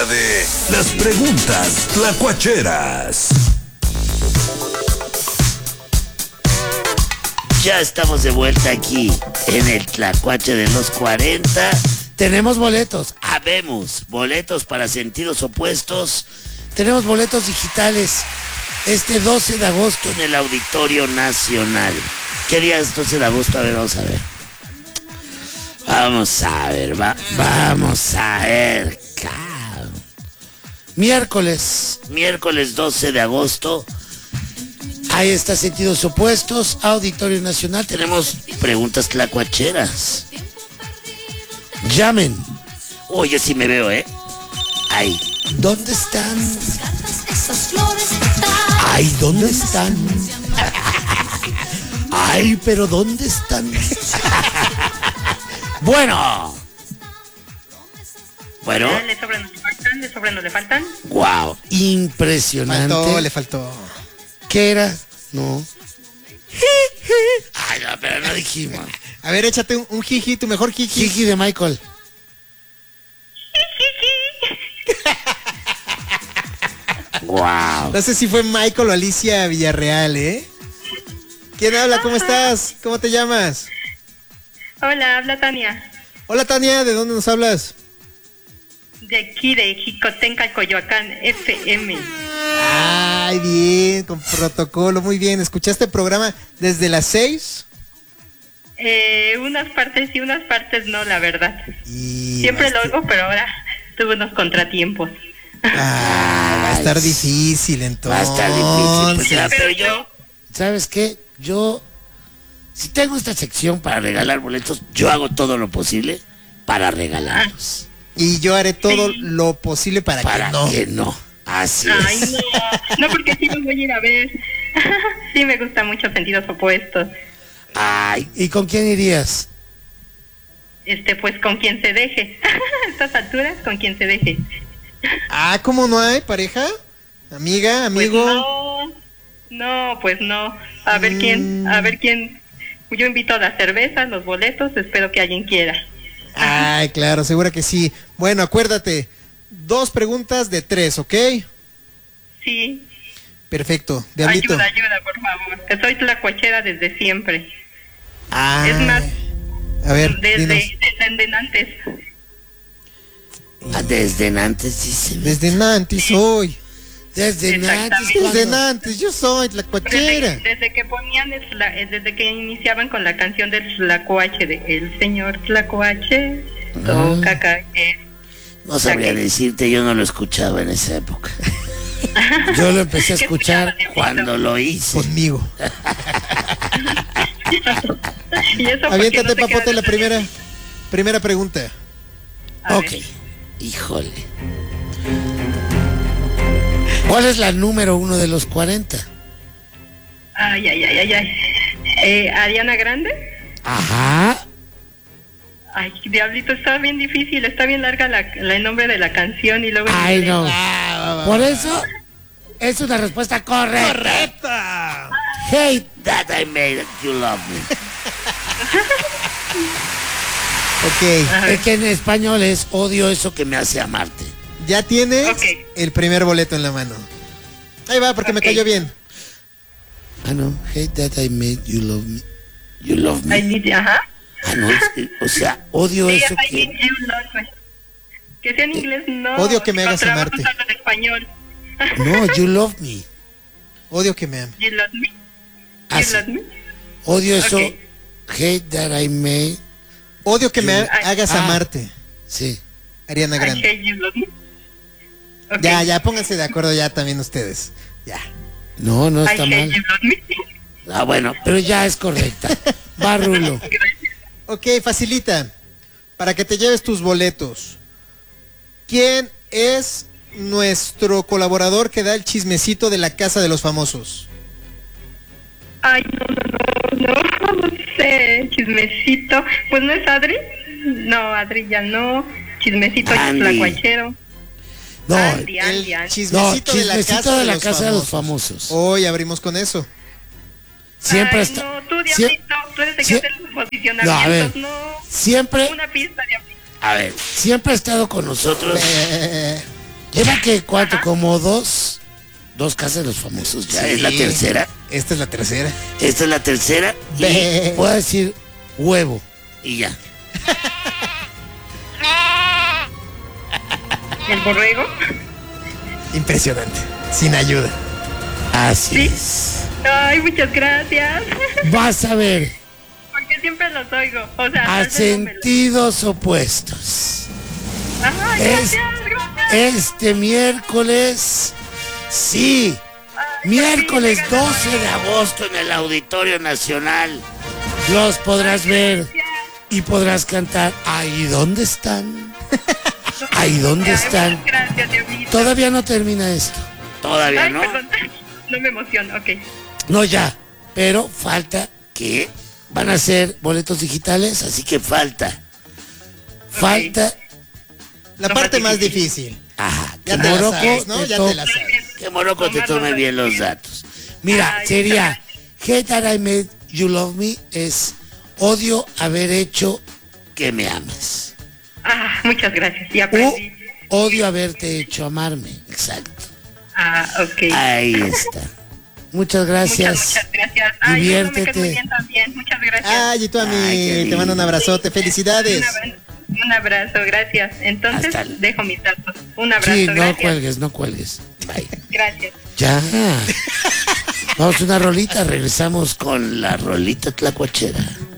de las preguntas tlacuacheras. Ya estamos de vuelta aquí en el Tlacuache de los 40. Tenemos boletos. Habemos boletos para sentidos opuestos Tenemos boletos digitales este 12 de agosto. en el Auditorio Nacional. ¿Qué día es 12 de agosto? A ver, vamos a ver. Vamos a ver. Miércoles. Miércoles 12 de agosto. Ahí está, sentidos opuestos, Auditorio Nacional. Tenemos preguntas tlacuacheras. Llamen. Oye, sí me veo, ¿eh? Ahí. ¿Dónde están? Ay, ¿dónde están? Ay, pero ¿dónde están? Bueno. ¿Le sobran, no le faltan? Wow. Impresionante. Le faltó. ¿Qué era? No. Ay, no, pero no dijimos. A ver, échate un jiji, tu mejor jiji. Kiki de Michael. Wow. No sé si fue Michael o Alicia Villarreal, ¿eh? ¿Quién habla? ¿Cómo estás? ¿Cómo te llamas? Hola, habla Tania. Hola, Tania, ¿de dónde nos hablas? De aquí, de Jicotenca, Coyoacán, FM. Ay, bien, con protocolo, muy bien. ¿Escuchaste el programa desde las 6? Unas partes sí, unas partes no, la verdad. Y Siempre lo oigo, pero ahora tuve unos contratiempos. va a estar difícil entonces. Va a estar difícil. Pues ya, pero yo, ¿Sabes qué? Yo, si tengo esta sección para regalar boletos, yo hago todo lo posible para regalarlos. Y yo haré todo lo posible para que no. Así Ay, es. no, porque sí los voy a ir a ver. Sí me gusta mucho sentidos opuestos. Ay, ¿Y con quién irías? Pues con quien se deje. A estas alturas, con quien se deje. Ah, ¿cómo no hay pareja? ¿Amiga, Pues amigo? no, pues no. A ver quién. Yo invito a las cervezas, los boletos, espero que alguien quiera. Ay, claro, seguro que sí. Bueno, acuérdate, 2 preguntas de 3, ¿ok? Sí. Perfecto, Diablito. Ayuda, por favor. Que soy tlacuachera desde siempre. Ah, Es más, a ver, dinos. desde antes. desde antes dice. Desde Nantes soy. Desde Exactamente. antes. Desde Nantes, yo soy tlacuachera. Desde que ponían, desde que iniciaban con la canción del tlacuache, de El Señor Tlacuache, toca caer. No sabría decirte, yo no lo escuchaba en esa época. Yo lo empecé a escuchar Cuando lo hice. Conmigo. ¿Y eso por qué Aviéntate, no te papote, queda la de primera pregunta. A Ok. ver. Híjole. ¿Cuál es la número 1 de los 40? Ay. ¿Ariana Grande? Ajá. Ay, diablito, está bien difícil, está bien larga el nombre de la canción y luego... Ay, no. Por eso es una respuesta correcta. ¡Correcta! Hate that I made you love me. Ok, Es que en español es Odio eso que me hace amarte. ya tienes Ok. el primer boleto en la mano. Ahí va, porque me Ok. cayó bien. Ah, no. Hate that I made you love me. You love me. Ajá. Ah, no, o sea, odio Sí, eso I need que... you, love me. Que sea en inglés, no. Odio que me hagas Con trabajo amarte. usarlo en español. No, you love me. Odio que me ame. You love me. Ah, You sí. love me. Odio eso. Ok. Hate that I made. Odio que me Ay. hagas amarte. Sí. Ariana I Grande. hate you, love me. Ok. Ya, pónganse de acuerdo ya también ustedes. Ya. No, no I está hate mal. you, love me. Ah, bueno, Pero ya es correcta. Va, Rulo. Ok, facilita. Para que te lleves tus boletos. ¿Quién es nuestro colaborador que da el chismecito de la Casa de los Famosos? Ay, no sé, chismecito. Pues no es Adri. No, Adri ya no. Chismecito Andy. tlacuachero. No, Andy. El no, chismecito, chismecito de la Casa de los Famosos. Hoy abrimos con eso. Siempre Ay, está. No, tú, sie- Diablito, tú eres el que sie- hace los posicionamientos, no. Siempre, Una pista, Diablito. a ver, siempre ha estado con nosotros. Lleva que cuatro, como dos casas de los famosos. Ya Sí. es la tercera. Esta es la tercera. Esta es la tercera. Ve. Puedo decir huevo. Y ya. ¿El borrego? Impresionante. Sin ayuda. Así Sí. es. Ay, muchas gracias. Vas a ver, Porque siempre los oigo. O sea, a tal vez no me los- sentidos opuestos. Ay, Es- gracias. Este miércoles, sí, miércoles sí, 12 de agosto en el Auditorio Nacional, los podrás ver y podrás cantar. Ahí dónde están. Ahí dónde Ay, están. muchas gracias, Diosito. Todavía no termina esto. Todavía Ay, no. perdón. No me emociono, ok. No ya, pero falta que van a ser boletos digitales, así que falta. Falta. La Lo parte más más difícil. Ajá, Ya que te la Morocco sabes, ¿no? te Ya to- te la sabes. Que Morocco te tome bien los datos. Mira, Ay, sería Hate That I Made You Love Me es odio haber hecho que me ames. Muchas gracias. Y O aprendí. odio haberte hecho amarme. Exacto. Ok. Ahí está. Muchas gracias. Muchas gracias. Ay, no me Diviértete. quedo muy bien también. Muchas gracias. Ay, y tú a mí Ay, qué te mando un lindo. abrazote. Felicidades. Un abrazo, gracias. Entonces, Hasta luego. dejo mis datos. Un abrazo, Sí, no gracias. cuelgues, no cuelgues. Bye. Gracias. Ya. Vamos a una rolita, regresamos con Con la rolita tlacuachera.